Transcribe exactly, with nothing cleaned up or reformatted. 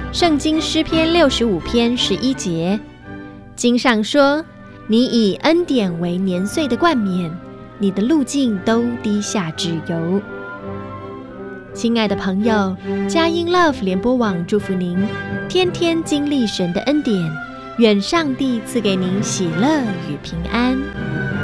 圣经诗篇六十五篇十一节，经上说：你以恩典为年岁的冠冕，你的路径都滴下脂油。亲爱的朋友，佳音 Love 联播网祝福您，天天经历神的恩典，愿上帝赐给您喜乐与平安。